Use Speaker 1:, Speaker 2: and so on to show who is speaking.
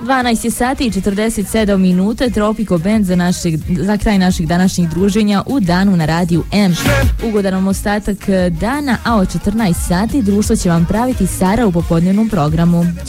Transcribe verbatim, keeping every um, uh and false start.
Speaker 1: dvanaest je sati i četrdeset sedam minuta, Tropico Band za, našeg, za kraj naših današnjih druženja u danu na radiju M. Ugodan vam ostatak dana, a od četrnaest sati društvo će vam praviti Sara u popodnevnom programu.